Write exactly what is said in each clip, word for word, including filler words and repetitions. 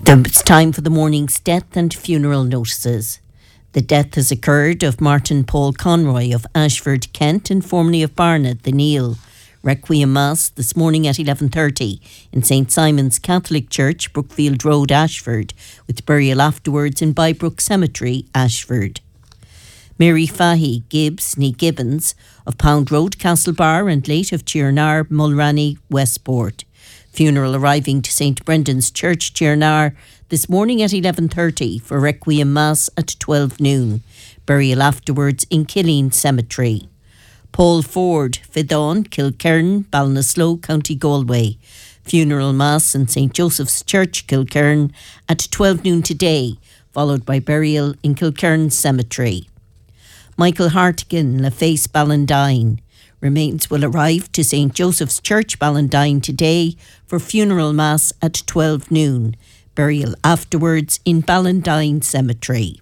It's time for the morning's death and funeral notices. The death has occurred of Martin Paul Conroy of Ashford, Kent, and formerly of Barnet, the Neil. Requiem Mass this morning at eleven thirty in Saint Simon's Catholic Church, Brookfield Road, Ashford, with burial afterwards in Bybrook Cemetery, Ashford. Mary Fahy Gibbs, née Gibbons, of Pound Road, Castlebar, and late of Chirnar, Mulranny, Westport. Funeral arriving to Saint Brendan's Church, Chirnar, this morning at eleven thirty for Requiem Mass at twelve noon. Burial afterwards in Killeen Cemetery. Paul Ford, Fidon, Kilkern, Ballinasloe, County Galway. Funeral Mass in Saint Joseph's Church, Kilkern, at twelve noon today, followed by burial in Kilkern Cemetery. Michael Hartigan, LaFace, Ballandine. Remains will arrive to Saint Joseph's Church, Ballandine today for funeral mass at twelve noon. Burial afterwards in Ballandine Cemetery.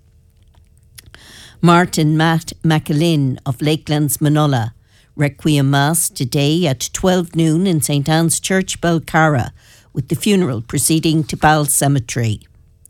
Martin Matt McAlin of Lakelands, Manola. Requiem Mass today at twelve noon in Saint Anne's Church, Belcarra, with the funeral proceeding to Ball Cemetery.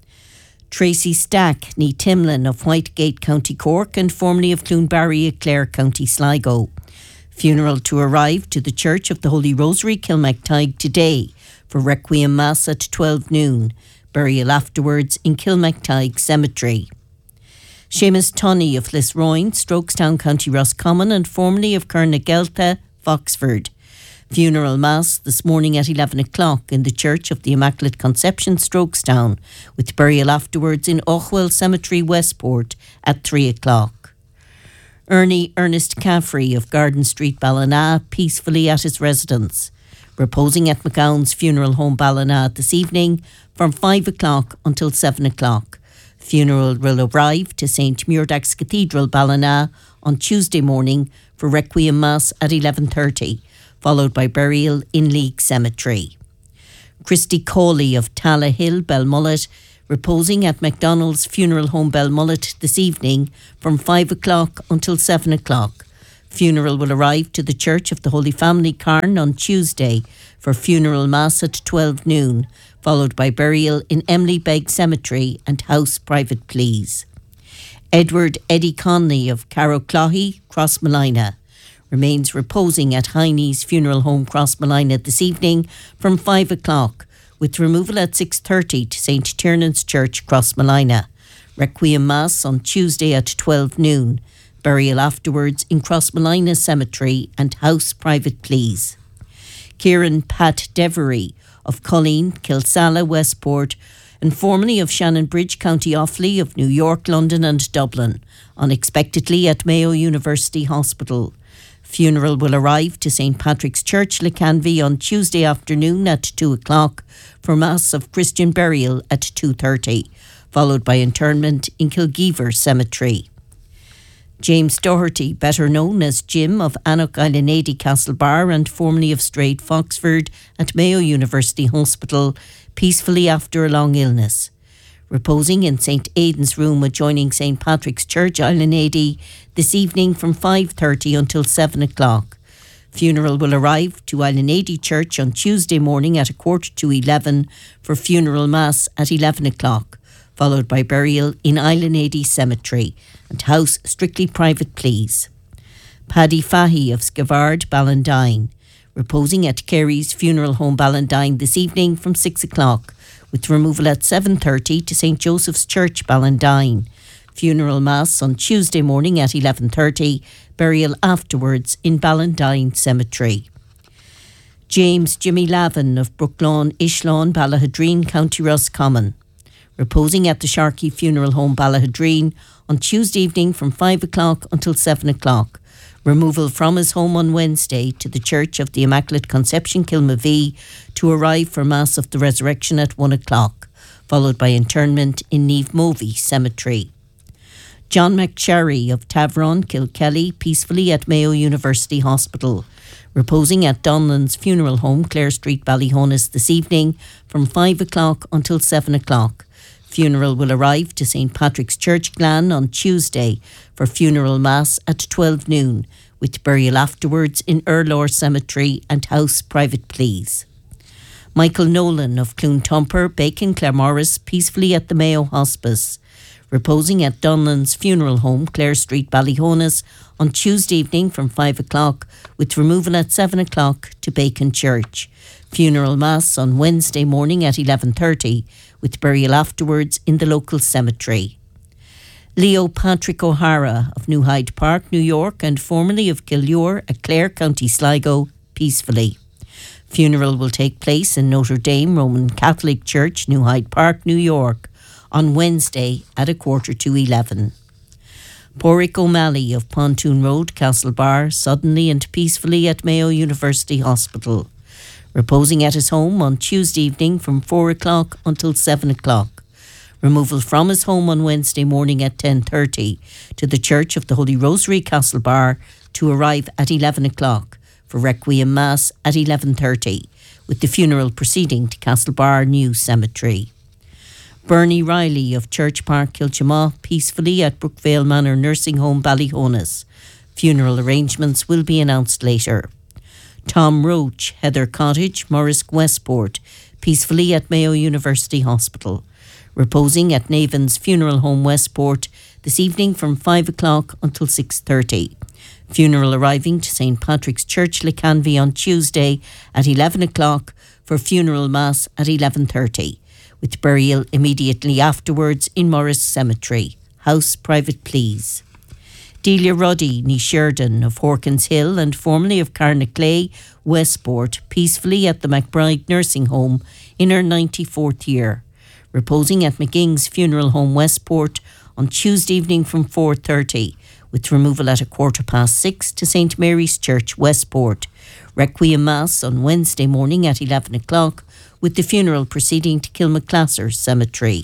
Tracy Stack, née Timlin of Whitegate, County Cork, and formerly of Cloonbarry, Clare, County Sligo. Funeral to arrive to the Church of the Holy Rosary, Kilmactyghe today for Requiem Mass at twelve noon. Burial afterwards in Kilmactyghe Cemetery. Seamus Tunney of Lisroyne, Strokestown, County Roscommon, and formerly of Kernagelta, Foxford. Funeral Mass this morning at eleven o'clock in the Church of the Immaculate Conception, Strokestown, with burial afterwards in Ochwell Cemetery, Westport, at three o'clock. Ernie Ernest Caffrey of Garden Street, Ballina, peacefully at his residence. Reposing at McGowan's Funeral Home, Ballina, this evening from five o'clock until seven o'clock. Funeral will arrive to Saint Muirdagh's Cathedral, Ballina, on Tuesday morning for Requiem Mass at eleven thirty, followed by burial in League Cemetery. Christy Cawley of Tala Hill, Belmullet, reposing at MacDonald's Funeral Home, Belmullet, this evening from five o'clock until seven o'clock. Funeral will arrive to the Church of the Holy Family, Carn, on Tuesday for funeral mass at twelve noon, followed by burial in Emily Begg Cemetery and House Private Pleas. Edward Eddie Conley of Carrowcloughy, Crossmolina, remains reposing at Heine's Funeral Home, Crossmolina, this evening from five o'clock, with removal at six thirty to Saint Tiernan's Church, Crossmolina. Requiem Mass on Tuesday at twelve noon. Burial afterwards in Crossmolina Cemetery and House Private Pleas. Kieran Pat Devery of Colleen, Kilsalla, Westport, and formerly of Shannonbridge, County Offaly, of New York, London and Dublin, unexpectedly at Mayo University Hospital. Funeral will arrive to Saint Patrick's Church, Lecanvy, on Tuesday afternoon at two o'clock for Mass of Christian burial at two thirty, followed by interment in Kilgeever Cemetery. James Doherty, better known as Jim of Annock Islanady, Castlebar, and formerly of Straight, Foxford, at Mayo University Hospital, peacefully after a long illness. Reposing in Saint Aidan's room adjoining Saint Patrick's Church, Islanady, this evening from five thirty until seven o'clock. Funeral will arrive to Islanady Church on Tuesday morning at a quarter to eleven for funeral mass at eleven o'clock, followed by burial in Islanady Cemetery and House Strictly Private Pleas. Paddy Fahy of Skivard, Ballandine, reposing at Carey's Funeral Home, Ballandine, this evening from six o'clock, with removal at seven thirty to Saint Joseph's Church, Ballandine. Funeral Mass on Tuesday morning at eleven thirty, burial afterwards in Ballandine Cemetery. James Jimmy Lavin of Brooklawn, Ishlawn, Ballahadreen, County Roscommon, reposing at the Sharkey Funeral Home, Ballahadreen, on Tuesday evening from five o'clock until seven o'clock. Removal from his home on Wednesday to the Church of the Immaculate Conception, Kilmavee, to arrive for Mass of the Resurrection at one o'clock, followed by interment in Neve Movie Cemetery. John McSherry of Tavron, Kilkelly, peacefully at Mayo University Hospital, reposing at Donlan's Funeral Home, Clare Street, Ballyhonus, this evening from five o'clock until seven o'clock. Funeral will arrive to Saint Patrick's Church, Glan, on Tuesday for funeral mass at twelve noon, with burial afterwards in Erlor Cemetery and House Private Pleas. Michael Nolan of Cloontumper, Bacon, Claremorris, peacefully at the Mayo Hospice. Reposing at Donlan's funeral home, Clare Street, Ballyhonas, on Tuesday evening from five o'clock, with removal at seven o'clock to Bacon Church. Funeral Mass on Wednesday morning at eleven thirty, with burial afterwards in the local cemetery. Leo Patrick O'Hara of New Hyde Park, New York, and formerly of Killure at Clare, County Sligo, peacefully. Funeral will take place in Notre Dame Roman Catholic Church, New Hyde Park, New York, on Wednesday at a quarter to eleven. Porrick O'Malley of Pontoon Road, Castlebar, suddenly and peacefully at Mayo University Hospital. Reposing at his home on Tuesday evening from four o'clock until seven o'clock. Removal from his home on Wednesday morning at ten thirty to the Church of the Holy Rosary, Castlebar, to arrive at eleven o'clock for Requiem Mass at eleven thirty, with the funeral proceeding to Castlebar New Cemetery. Bernie Riley of Church Park, Kilchamaugh, peacefully at Brookvale Manor Nursing Home, Ballyhonas. Funeral arrangements will be announced later. Tom Roach, Heather Cottage, Morrisk, Westport, peacefully at Mayo University Hospital. Reposing at Navan's Funeral Home, Westport, this evening from five o'clock until six thirty. Funeral arriving to Saint Patrick's Church, Lecanvy, on Tuesday at eleven o'clock for funeral mass at eleven thirty, with burial immediately afterwards in Morris Cemetery. House private, please. Delia Ruddy, ní Sheridan of Horkins Hill and formerly of Carnaclay, Westport, peacefully at the McBride Nursing Home in her ninety-fourth year. Reposing at McGing's Funeral Home, Westport, on Tuesday evening from four thirty, with removal at a quarter past six to Saint Mary's Church, Westport. Requiem Mass on Wednesday morning at eleven o'clock, with the funeral proceeding to Kilmaclasser Cemetery.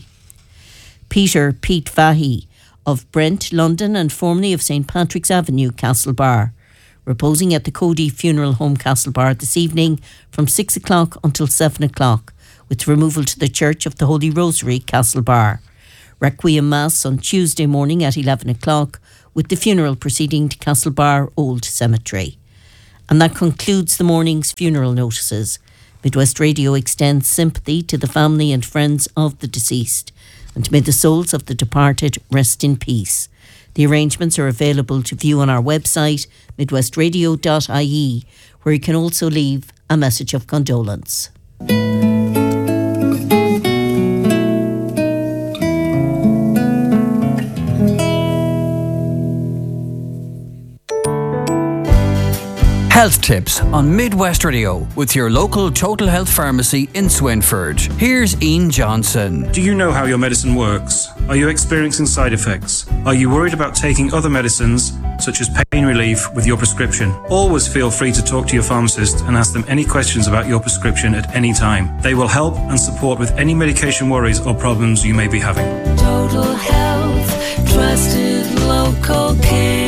Peter Pete Fahey of Brent, London, and formerly of Saint Patrick's Avenue, Castlebar. Reposing at the Cody Funeral Home, Castlebar, this evening from six o'clock until seven o'clock, with removal to the Church of the Holy Rosary, Castlebar. Requiem Mass on Tuesday morning at eleven o'clock, with the funeral proceeding to Castlebar Old Cemetery. And that concludes the morning's funeral notices. Midwest Radio extends sympathy to the family and friends of the deceased, and may the souls of the departed rest in peace. The arrangements are available to view on our website, midwest radio dot I E, where you can also leave a message of condolence. Health tips on Midwest Radio with your local Total Health Pharmacy in Swinford. Here's Ian Johnson. Do you know how your medicine works? Are you experiencing side effects? Are you worried about taking other medicines, such as pain relief, with your prescription? Always feel free to talk to your pharmacist and ask them any questions about your prescription at any time. They will help and support with any medication worries or problems you may be having. Total Health, trusted local care.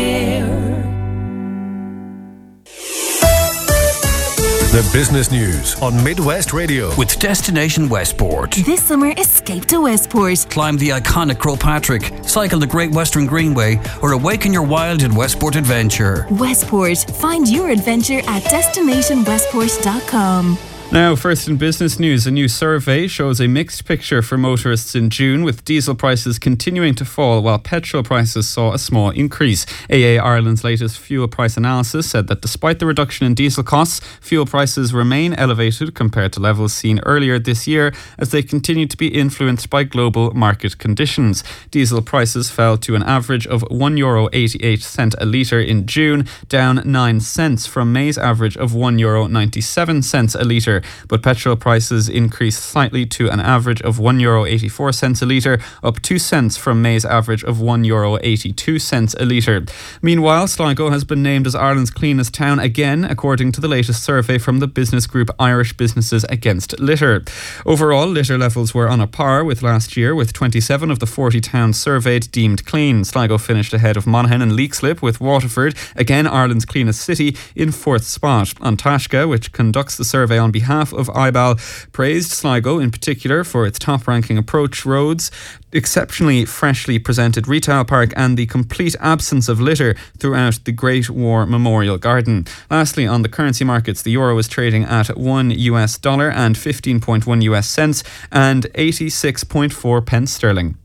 The business news on Midwest Radio with Destination Westport. This summer, escape to Westport. Climb the iconic Croagh Patrick, cycle the Great Western Greenway, or awaken your wild in Westport Adventure. Westport. Find your adventure at destination westport dot com. Now, first in business news, a new survey shows a mixed picture for motorists in June, with diesel prices continuing to fall while petrol prices saw a small increase. A A Ireland's latest fuel price analysis said that despite the reduction in diesel costs, fuel prices remain elevated compared to levels seen earlier this year as they continue to be influenced by global market conditions. Diesel prices fell to an average of one euro eighty-eight a litre in June, down nine cents from May's average of one euro ninety-seven a litre. But petrol prices increased slightly to an average of one euro eighty-four a litre, up two cents from May's average of one euro eighty-two a litre. Meanwhile, Sligo has been named as Ireland's cleanest town again, according to the latest survey from the business group Irish Businesses Against Litter. Overall, litter levels were on a par with last year, with twenty-seven of the forty towns surveyed deemed clean. Sligo finished ahead of Monaghan and Leixlip, with Waterford, again Ireland's cleanest city, in fourth spot. An Taisce, which conducts the survey on behalf behalf of I B A L praised Sligo in particular for its top-ranking approach roads, exceptionally freshly presented retail park and the complete absence of litter throughout the Great War Memorial Garden. Lastly, on the currency markets, the euro is trading at one U S dollar and fifteen point one U S cents and eighty-six point four pence sterling.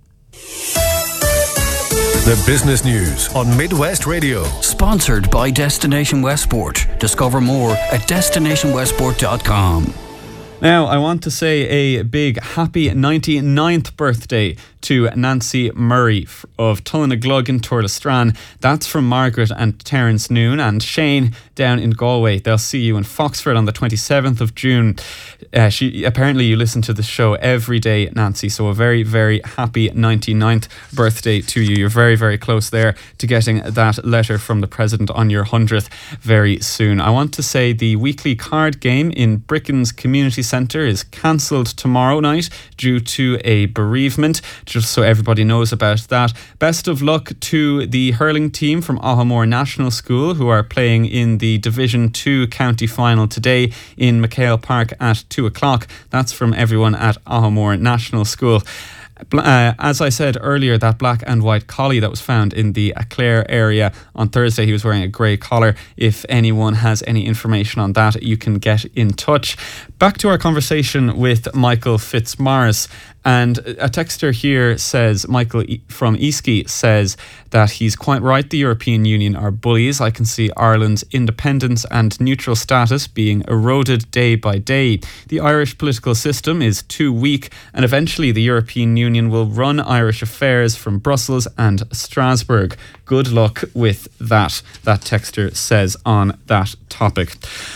The business news on Midwest Radio. Sponsored by Destination Westport. Discover more at destination westport dot com. Now, I want to say a big happy ninety-ninth birthday to Nancy Murray of Tullinaglug in Turlestran. That's from Margaret and Terence Noon and Shane down in Galway. They'll see you in Foxford on the twenty-seventh of June. Uh, she apparently you listen to the show every day, Nancy, so a very, very happy ninety-ninth birthday to you. You're very, very close there to getting that letter from the President on your hundredth very soon. I want to say the weekly card game in Bricken's Community Centre is cancelled tomorrow night due to a bereavement, just so everybody knows about that. Best of luck to the hurling team from Ahamore National School, who are playing in the Division two county final today in McHale Park at two o'clock. That's from everyone at Ahamore National School. Uh, as I said earlier, that black and white collie that was found in the Clare area on Thursday, he was wearing a grey collar. If anyone has any information on that, you can get in touch. Back to our conversation with Michael Fitzmaurice. And a texter here says, Michael from Easky says that he's quite right. The European Union are bullies. I can see Ireland's independence and neutral status being eroded day by day. The Irish political system is too weak, and eventually the European Union will run Irish affairs from Brussels and Strasbourg. Good luck with that, that texter says on that topic.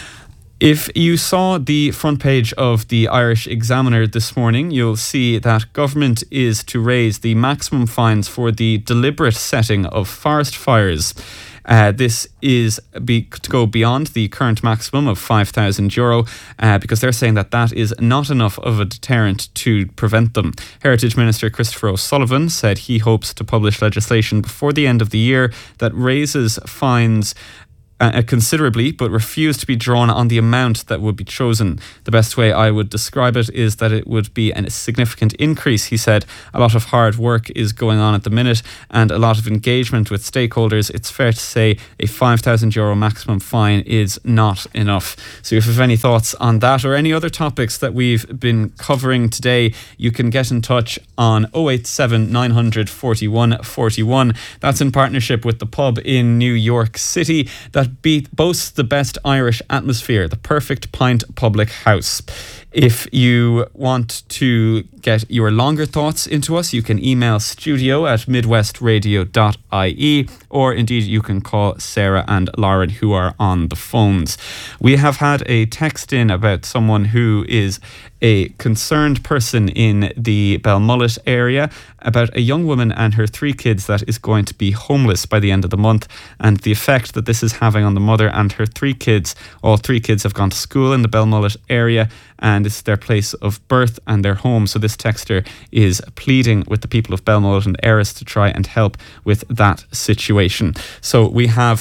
If you saw the front page of the Irish Examiner this morning, you'll see that government is to raise the maximum fines for the deliberate setting of forest fires. Uh, this is be, to go beyond the current maximum of five thousand euro uh, because they're saying that that is not enough of a deterrent to prevent them. Heritage Minister Christopher O'Sullivan said he hopes to publish legislation before the end of the year that raises fines Uh, considerably, but refused to be drawn on the amount that would be chosen. The best way I would describe it is that it would be a significant increase, he said. A lot of hard work is going on at the minute and a lot of engagement with stakeholders. It's fair to say a five thousand euro maximum fine is not enough. So if you have any thoughts on that or any other topics that we've been covering today, you can get in touch on oh eight seven, nine hundred, forty-one, forty-one. That's in partnership with the pub in New York City that Be, boasts the best Irish atmosphere, the Perfect Pint Public House. If you want to get your longer thoughts into us, you can email studio at midwestradio dot I E, or indeed you can call Sarah and Lauren, who are on the phones. We have had a text in about someone who is a concerned person in the Belmullet area about a young woman and her three kids that is going to be homeless by the end of the month, and the effect that this is having on the mother and her three kids. All three kids have gone to school in the Belmullet area, and it's their place of birth and their home. So this texter is pleading with the people of Belmullet and Erris to try and help with that situation. So we have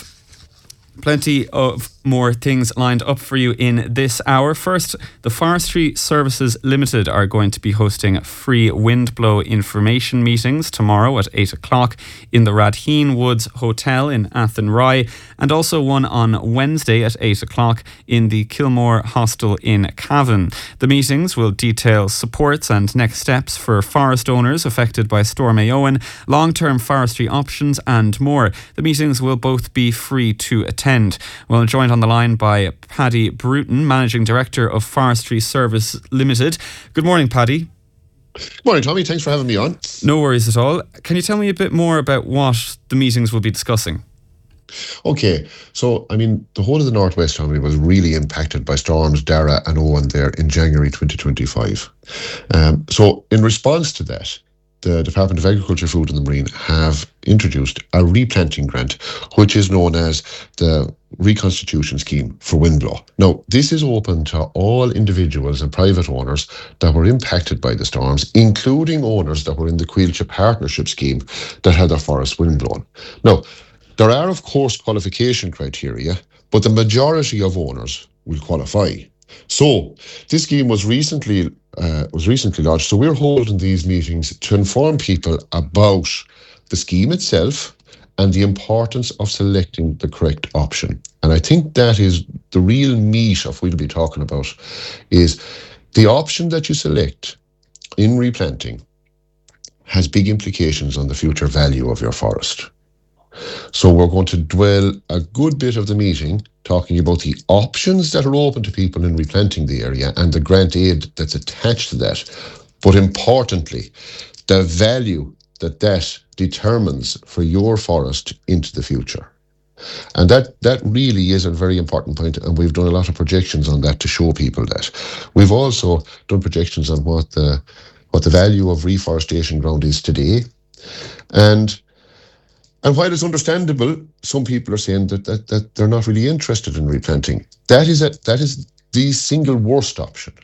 plenty of more things lined up for you in this hour. First, the Forestry Services Limited are going to be hosting free windblow information meetings tomorrow at eight o'clock in the Radheen Woods Hotel in Athenry, and also one on Wednesday at eight o'clock in the Kilmore Hostel in Cavan. The meetings will detail supports and next steps for forest owners affected by Storm Éowyn, long-term forestry options and more. The meetings will both be free to attend. Well, joined on the line by Paddy Bruton, Managing Director of Forestry Service Limited. Good morning, Paddy. Good morning, Tommy. Thanks for having me on. No worries at all. Can you tell me a bit more about what the meetings will be discussing? Okay, so I mean, the whole of the Northwest, Tommy, was really impacted by storms Dara and Owen there in January twenty twenty-five. Um, so in response to that, the Department of Agriculture, Food and the Marine have introduced a replanting grant, which is known as the Reconstitution Scheme for Windblow. Now, this is open to all individuals and private owners that were impacted by the storms, including owners that were in the Coillte Partnership Scheme that had their forests windblown. Now, there are, of course, qualification criteria, but the majority of owners will qualify. So this scheme was recently uh, was recently launched. So we're holding these meetings to inform people about the scheme itself and the importance of selecting the correct option. And I think that is the real meat of what we'll be talking about, is the option that you select in replanting has big implications on the future value of your forest. So we're going to dwell a good bit of the meeting talking about the options that are open to people in replanting the area and the grant aid that's attached to that. But importantly, the value that that determines for your forest into the future. And that, that really is a very important point, and we've done a lot of projections on that to show people that. We've also done projections on what the what the value of reforestation ground is today. And And while it's understandable, some people are saying that, that that they're not really interested in replanting. That is a, that is the single worst option.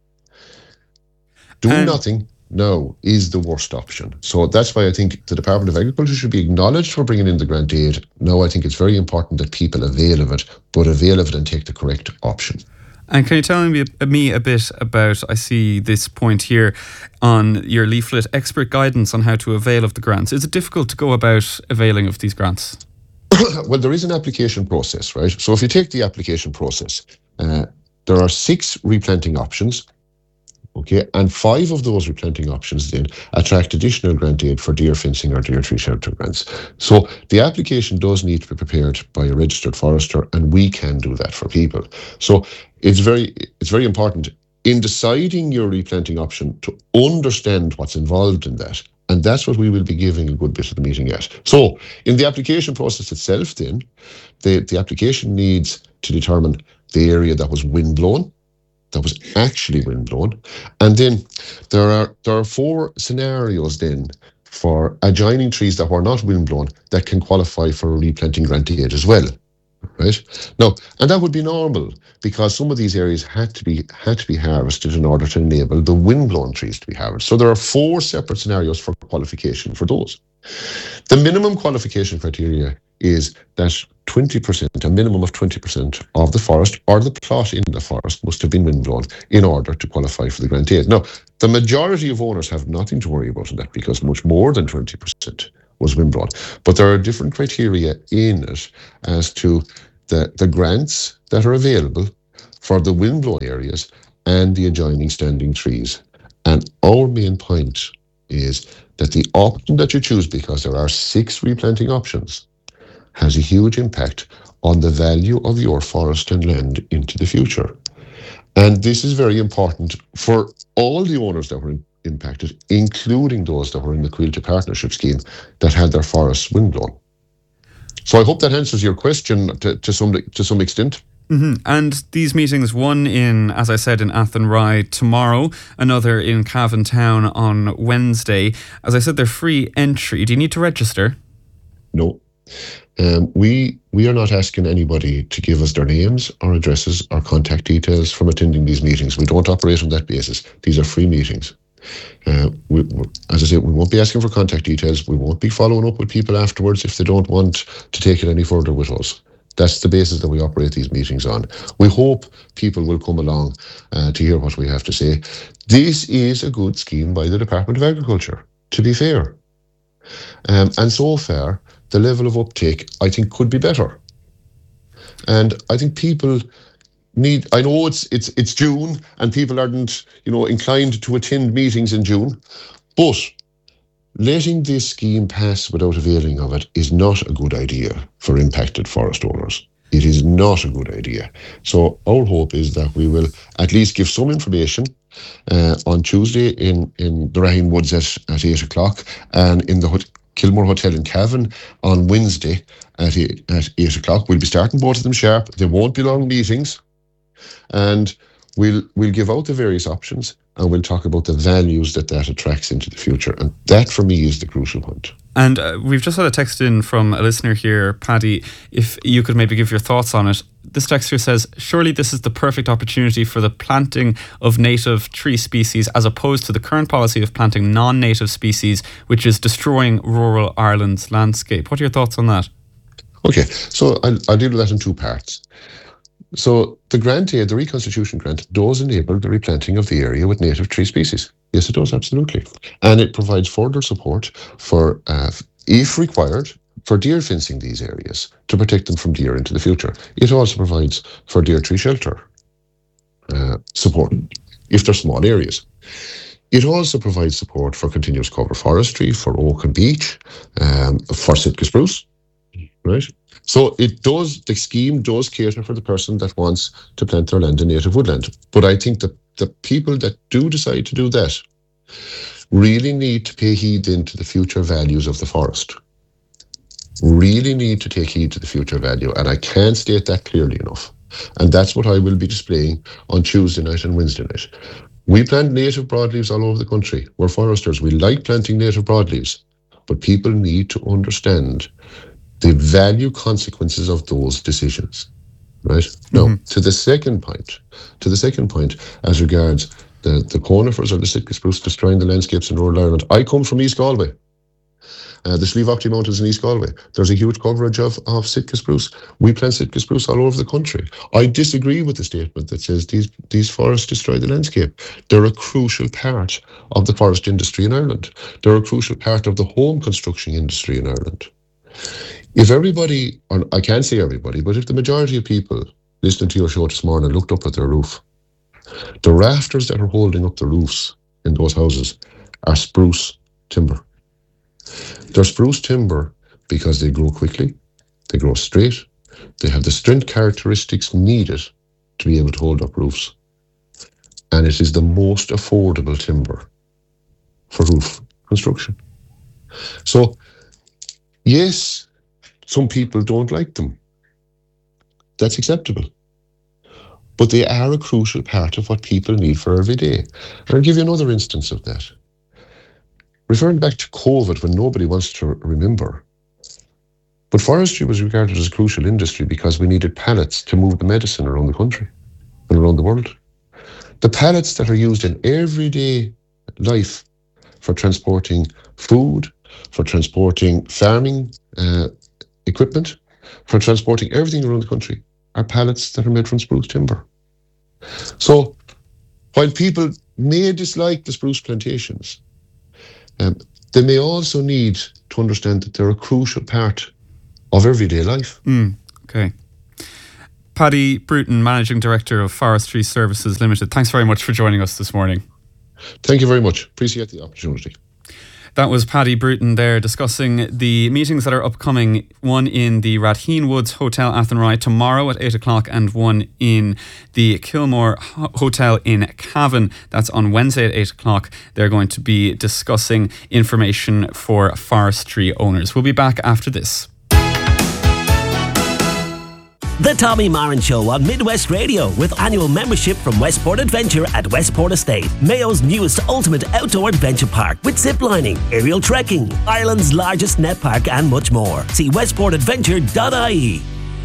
Doing um, nothing now is the worst option. So that's why I think the Department of Agriculture should be acknowledged for bringing in the grant aid. Now I think it's very important that people avail of it, but avail of it and take the correct option. And can you tell me, me a bit about, I see this point here on your leaflet, expert guidance on how to avail of the grants. Is it difficult to go about availing of these grants? Well, there is an application process, right? So if you take the application process, uh, there are six replanting options, okay? And five of those replanting options then attract additional grant aid for deer fencing or deer tree shelter grants. So the application does need to be prepared by a registered forester, and we can do that for people. So it's very, it's very important in deciding your replanting option to understand what's involved in that. And that's what we will be giving a good bit of the meeting at. So in the application process itself then, the, the application needs to determine the area that was windblown, that was actually windblown. And then there are there are four scenarios then for adjoining trees that were not windblown that can qualify for a replanting grant aid as well. Right now, and that would be normal because some of these areas had to be had to be harvested in order to enable the windblown trees to be harvested. So there are four separate scenarios for qualification for those. The minimum qualification criteria is that twenty percent, a minimum of twenty percent of the forest or the plot in the forest must have been windblown in order to qualify for the grant aid. Now, the majority of owners have nothing to worry about in that because much more than twenty percent was windblown. But there are different criteria in it as to the, the grants that are available for the windblown areas and the adjoining standing trees. And our main point is that the option that you choose, because there are six replanting options, has a huge impact on the value of your forest and land into the future. And this is very important for all the owners that were in impacted, including those that were in the Quilty Partnership Scheme that had their forests windblown. So I hope that answers your question to, to some to some extent. Mm-hmm. And these meetings, one in, as I said, in Athenry tomorrow, another in Cavan Town on Wednesday. As I said, they're free entry. Do you need to register? No. Um, we we are not asking anybody to give us their names or addresses or contact details from attending these meetings. We don't operate on that basis. These are free meetings. Uh, we, as I say, we won't be asking for contact details. We won't be following up with people afterwards if they don't want to take it any further with us. That's the basis that we operate these meetings on. We hope people will come along uh, to hear what we have to say. This is a good scheme by the Department of Agriculture, to be fair. Um, and so far, the level of uptake, I think, could be better. And I think people need, I know it's it's it's June and people aren't, you know, inclined to attend meetings in June, but letting this scheme pass without availing of it is not a good idea for impacted forest owners. It is not a good idea. So our hope is that we will at least give some information uh, on Tuesday in, in the Raheen Woods at, at eight o'clock and in the Kilmore Hotel in Cavan on Wednesday at eight, at eight o'clock. We'll be starting both of them sharp. They won't be long meetings. And we'll we'll give out the various options and we'll talk about the values that that attracts into the future. And that, for me, is the crucial point. And uh, we've just had a text in from a listener here, Paddy, if you could maybe give your thoughts on it. This text here says, surely this is the perfect opportunity for the planting of native tree species as opposed to the current policy of planting non-native species, which is destroying rural Ireland's landscape. What are your thoughts on that? Okay, so I'll, I'll deal with that in two parts. So the grant aid, the reconstitution grant, does enable the replanting of the area with native tree species. Yes, it does, absolutely. And it provides further support for, uh, if required, for deer fencing these areas to protect them from deer into the future. It also provides for deer tree shelter uh, support if they're small areas. It also provides support for continuous cover forestry, for oak and beech, um, for Sitka spruce, right? So it does, the scheme does cater for the person that wants to plant their land in native woodland. But I think that the people that do decide to do that really need to pay heed into the future values of the forest. Really need to take heed to the future value. And I can't state that clearly enough. And that's what I will be displaying on Tuesday night and Wednesday night. We plant native broadleaves all over the country. We're foresters. We like planting native broadleaves. But people need to understand the value consequences of those decisions. Right? Mm-hmm. Now, to the second point, to the second point, as regards the, the conifers or the Sitka spruce destroying the landscapes in rural Ireland, I come from East Galway. Uh, the Slieve Aughty Mountains in East Galway. There's a huge coverage of, of Sitka spruce. We plant Sitka spruce all over the country. I disagree with the statement that says these, these forests destroy the landscape. They're a crucial part of the forest industry in Ireland. They're a crucial part of the home construction industry in Ireland. If everybody, or I can't say everybody, but if the majority of people listening to your show this morning looked up at their roof, the rafters that are holding up the roofs in those houses are spruce timber. They're spruce timber because they grow quickly, they grow straight, they have the strength characteristics needed to be able to hold up roofs. And it is the most affordable timber for roof construction. So, yes, some people don't like them. That's acceptable. But they are a crucial part of what people need for every day. And I'll give you another instance of that. Referring back to COVID, when nobody wants to remember, but forestry was regarded as a crucial industry because we needed pallets to move the medicine around the country and around the world. The pallets that are used in everyday life for transporting food, for transporting farming uh, equipment, for transporting everything around the country, are pallets that are made from spruce timber. So, while people may dislike the spruce plantations, Um, they may also need to understand that they're a crucial part of everyday life. Mm, okay. Paddy Bruton, Managing Director of Forestry Services Limited, thanks very much for joining us this morning. Thank you very much. Appreciate the opportunity. That was Paddy Bruton there discussing the meetings that are upcoming, one in the Ratheen Woods Hotel Athenry tomorrow at eight o'clock and one in the Kilmore Hotel in Cavan. That's on Wednesday at eight o'clock. They're going to be discussing information for forestry owners. We'll be back after this. The Tommy Marin Show on Midwest Radio with annual membership from Westport Adventure at Westport Estate, Mayo's newest ultimate outdoor adventure park with ziplining, aerial trekking, Ireland's largest net park and much more. See westport adventure dot I E.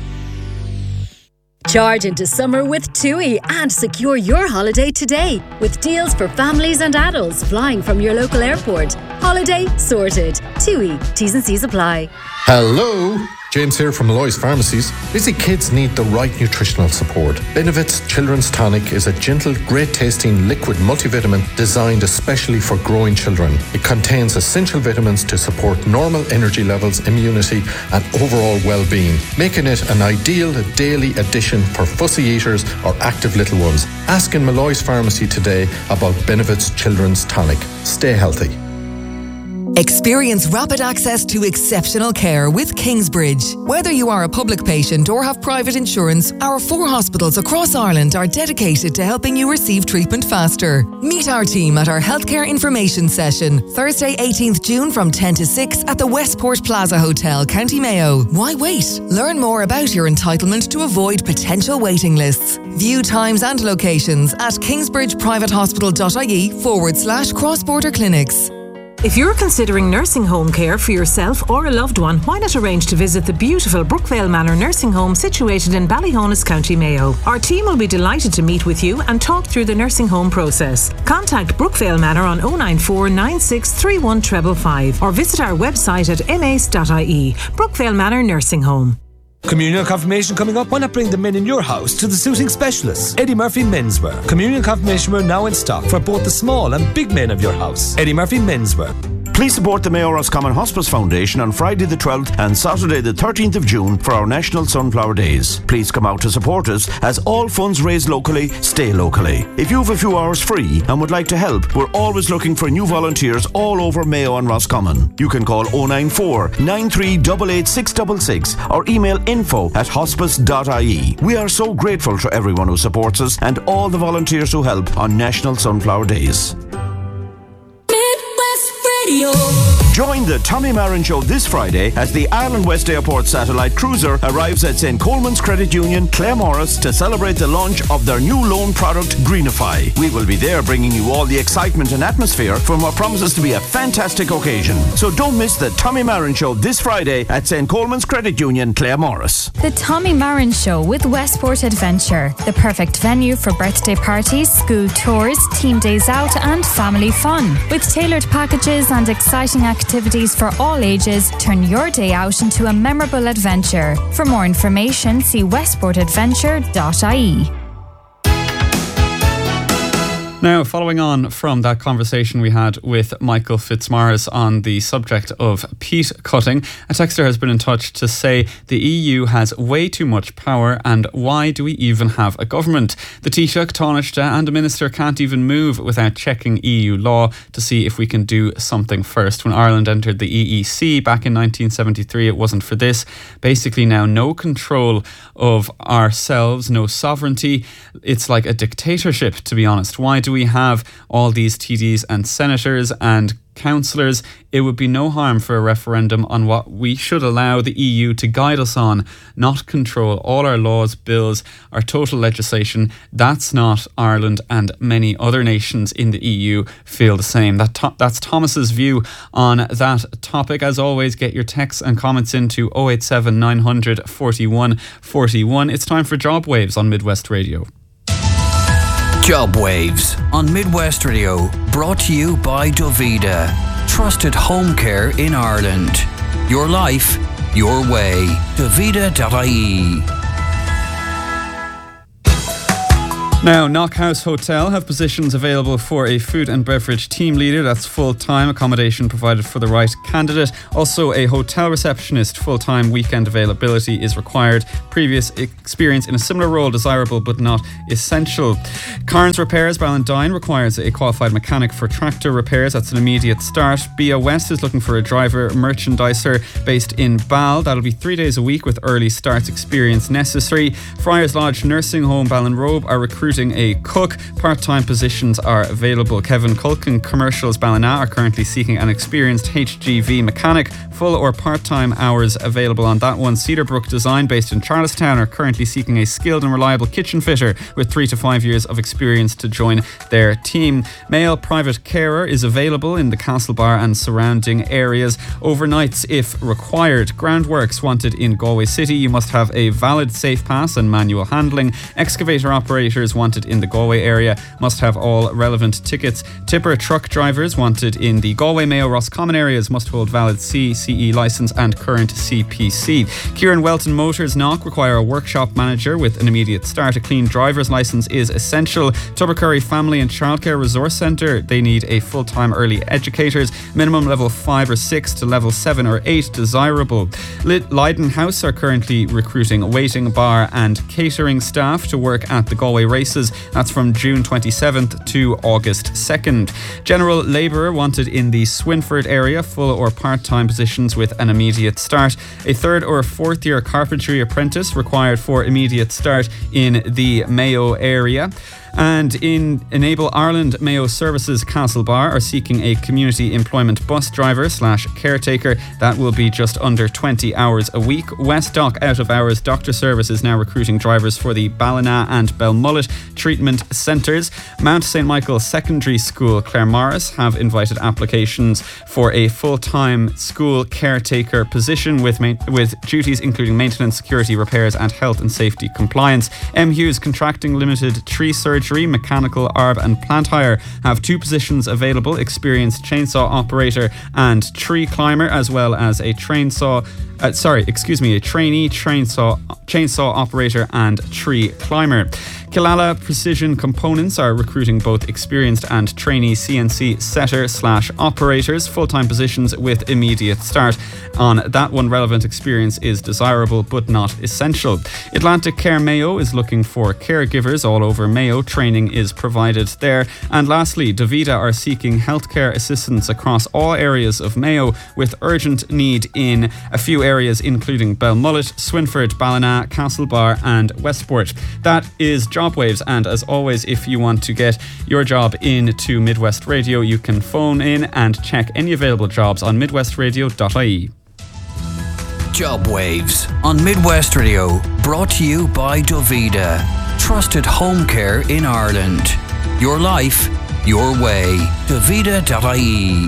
Charge into summer with TUI and secure your holiday today with deals for families and adults flying from your local airport. Holiday sorted. TUI. T's and C's apply. Hello, James here from Malloy's Pharmacies. Busy kids need the right nutritional support. Benevit's Children's Tonic is a gentle, great-tasting liquid multivitamin designed especially for growing children. It contains essential vitamins to support normal energy levels, immunity, and overall well-being, making it an ideal daily addition for fussy eaters or active little ones. Ask in Malloy's Pharmacy today about Benevit's Children's Tonic. Stay healthy. Experience rapid access to exceptional care with Kingsbridge. Whether you are a public patient or have private insurance, our four hospitals across Ireland are dedicated to helping you receive treatment faster. Meet our team at our healthcare information session, Thursday eighteenth June from ten to six at the Westport Plaza Hotel, County Mayo. Why wait? Learn more about your entitlement to avoid potential waiting lists. View times and locations at kingsbridgeprivatehospital.ie forward slash cross-border clinics. If you're considering nursing home care for yourself or a loved one, why not arrange to visit the beautiful Brookvale Manor Nursing Home situated in Ballyhonus, County Mayo. Our team will be delighted to meet with you and talk through the nursing home process. Contact Brookvale Manor on oh nine four nine six three one five five five or visit our website at m a c e dot I E. Brookvale Manor Nursing Home. Communion confirmation coming up? Why not bring the men in your house to the suiting specialists? Eddie Murphy Menswear. Communion confirmation wear now in stock for both the small and big men of your house. Eddie Murphy Menswear. Please support the Mayo Roscommon Hospice Foundation on Friday the twelfth and Saturday the thirteenth of June for our National Sunflower Days. Please come out to support us as all funds raised locally stay locally. If you have a few hours free and would like to help, we're always looking for new volunteers all over Mayo and Roscommon. You can call oh nine four, nine three eight eight, six six six or email info at hospice dot I E. We are so grateful to everyone who supports us and all the volunteers who help on National Sunflower Days. Join the Tommy Marin Show this Friday as the Ireland West Airport satellite cruiser arrives at Saint Coleman's Credit Union, Claremorris, to celebrate the launch of their new loan product, Greenify. We will be there bringing you all the excitement and atmosphere from what promises to be a fantastic occasion. So don't miss the Tommy Marin Show this Friday at Saint Coleman's Credit Union, Claremorris. The Tommy Marin Show with Westport Adventure, the perfect venue for birthday parties, school tours, team days out and family fun. With tailored packages and exciting activities for all ages, turn your day out into a memorable adventure. For more information, see westport adventure dot I E. Now, following on from that conversation we had with Michael Fitzmaurice on the subject of peat cutting, a texter has been in touch to say the E U has way too much power and why do we even have a government? The Taoiseach, Taoiseach and a minister can't even move without checking E U law to see if we can do something first. When Ireland entered the E E C back in nineteen seventy-three, it wasn't for this. Basically now no control of ourselves, no sovereignty. It's like a dictatorship, to be honest. Why do we have all these T Ds and senators and councillors? It would be no harm for a referendum on what we should allow the E U to guide us on, not control all our laws, bills, our total legislation. That's not Ireland, and many other nations in the E U feel the same. That to- that's Thomas's view on that topic. As always, get your texts and comments into oh eight seven, nine hundred, forty-one, forty-one. It's time for Job Waves on Midwest Radio. Job Waves on Midwest Radio, brought to you by Dovida, trusted home care in Ireland. Your life, your way. Dovida dot I E. Now, Knockhouse Hotel have positions available for a food and beverage team leader. That's full-time, accommodation provided for the right candidate. Also, a hotel receptionist, full-time, weekend availability is required. Previous experience in a similar role desirable but not essential. Carnes Repairs, Ballantyne, requires a qualified mechanic for tractor repairs. That's an immediate start. B A West is looking for a driver merchandiser based in Ball. That'll be three days a week with early starts experience necessary. Friars Lodge Nursing Home, Ballinrobe, are recruiting a cook. Part-time positions are available. Kevin Culkin Commercials Ballina are currently seeking an experienced H G V mechanic. Full or part-time hours available on that one. Cedarbrook Design, based in Charlestown, are currently seeking a skilled and reliable kitchen fitter with three to five years of experience to join their team. Male private carer is available in the Castlebar and surrounding areas. Overnights if required. Groundworks wanted in Galway City. You must have a valid safe pass and manual handling. Excavator operators wanted in the Galway area must have all relevant tickets. Tipper truck drivers wanted in the Galway, Mayo, Roscommon areas must hold valid C, C E licence and current C P C. Kieran Welton Motors Knock require a workshop manager with an immediate start. A clean driver's licence is essential. Tubbercurry Family and Childcare Resource Centre, they need a full-time early educators. Minimum level five or six to level seven or eight desirable. Leiden House are currently recruiting waiting bar and catering staff to work at the Galway races. That's from June twenty-seventh to August second. General labourer wanted in the Swinford area, full or part-time positions with an immediate start. A third or fourth year carpentry apprentice required for immediate start in the Mayo area. And in Enable Ireland, Mayo Services Castlebar are seeking a community employment bus driver slash caretaker. That will be just under twenty hours a week. Westdock Out of Hours Doctor Service is now recruiting drivers for the Ballina and Belmullet treatment centres. Mount Saint Michael Secondary School, Claremorris, have invited applications for a full-time school caretaker position with ma- with duties including maintenance, security, repairs and health and safety compliance. M. Hughes Contracting Limited Tree Surgery, Mechanical, Arb and Plant Hire have two positions available, experienced chainsaw operator and tree climber, as well as a train saw Uh, sorry, excuse me, a trainee chainsaw, chainsaw operator and tree climber. Killala Precision Components are recruiting both experienced and trainee C N C setter slash operators, full-time positions with immediate start. On that one, relevant experience is desirable but not essential. Atlantic Care Mayo is looking for caregivers all over Mayo. Training is provided there. And lastly, Davida are seeking healthcare assistance across all areas of Mayo with urgent need in a few areas including Belmullet, Swinford, Ballina, Castlebar and Westport. That is Jobwaves, and as always, if you want to get your job into Midwest Radio, you can phone in and check any available jobs on midwest radio dot I E. Jobwaves on Midwest Radio, brought to you by Davida, trusted home care in Ireland. Your life, your way. Davida dot I E.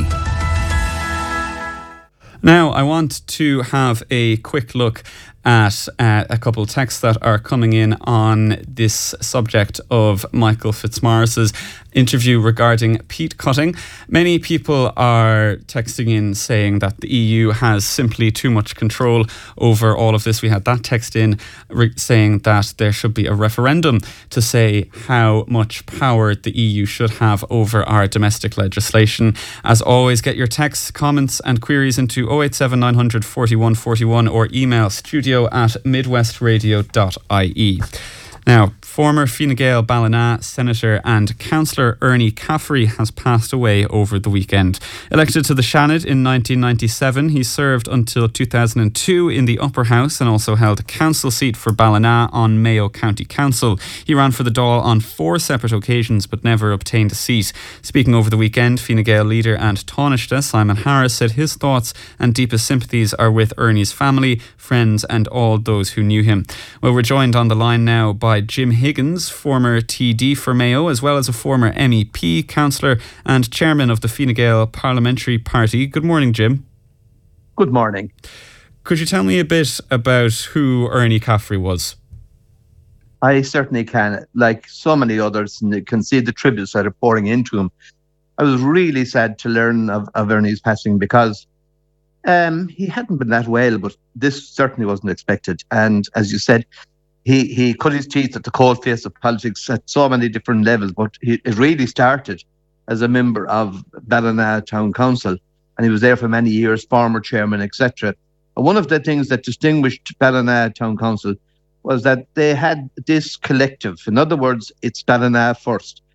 Now, I want to have a quick look at uh, a couple of texts that are coming in on this subject of Michael Fitzmaurice's interview regarding peat cutting. Many people are texting in saying that the E U has simply too much control over all of this. We had that text in re- saying that there should be a referendum to say how much power the E U should have over our domestic legislation. As always, get your texts, comments and queries into oh eight seven nine hundred forty-one forty-one or email studio at midwest radio dot I E. Now, former Fine Gael Ballina Senator and Councillor Ernie Caffrey has passed away over the weekend. Elected to the Seanad in nineteen ninety-seven, he served until two thousand two in the Upper House and also held a council seat for Ballina on Mayo County Council. He ran for the Dáil on four separate occasions but never obtained a seat. Speaking over the weekend, Fine Gael leader and Taoiseach Simon Harris said his thoughts and deepest sympathies are with Ernie's family, friends and all those who knew him. Well, we're joined on the line now by Jim Higgins, former T D for Mayo, as well as a former M E P, councillor and chairman of the Fine Gael Parliamentary Party. Good morning, Jim. Good morning. Could you tell me a bit about who Ernie Caffrey was? I certainly can. Like so many others, and can see the tributes that are pouring into him. I was really sad to learn of, of Ernie's passing because um, he hadn't been that well, but this certainly wasn't expected. And as you said, He he cut his teeth at the coalface of politics at so many different levels, but he, it really started as a member of Ballina Town Council, and he was there for many years, former chairman, et cetera. And one of the things that distinguished Ballina Town Council was that they had this collective. In other words, it's Ballina first.